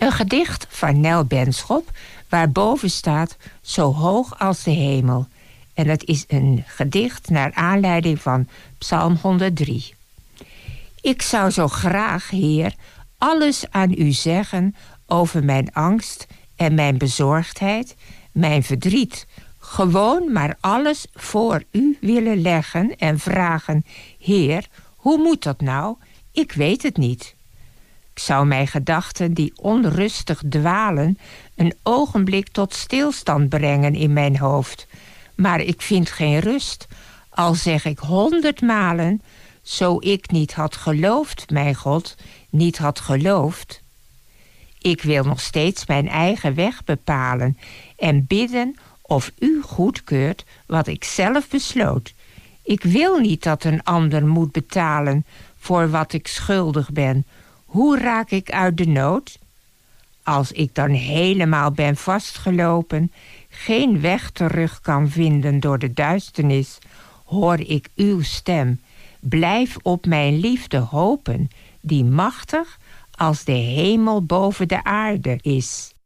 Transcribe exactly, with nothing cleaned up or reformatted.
Een gedicht van Nel Benschop, waarboven staat zo hoog als de hemel. En het is een gedicht naar aanleiding van Psalm honderddrie. Ik zou zo graag, Heer, alles aan u zeggen over mijn angst en mijn bezorgdheid, mijn verdriet. Gewoon maar alles voor u willen leggen en vragen: Heer, hoe moet dat nou? Ik weet het niet. Ik zou mijn gedachten die onrustig dwalen een ogenblik tot stilstand brengen in mijn hoofd. Maar ik vind geen rust, al zeg ik honderd malen: zo ik niet had geloofd, mijn God, niet had geloofd. Ik wil nog steeds mijn eigen weg bepalen en bidden of u goedkeurt wat ik zelf besloot. Ik wil niet dat een ander moet betalen voor wat ik schuldig ben. Hoe raak ik uit de nood? Als ik dan helemaal ben vastgelopen, geen weg terug kan vinden door de duisternis, hoor ik uw stem. Blijf op mijn liefde hopen, die machtig als de hemel boven de aarde is.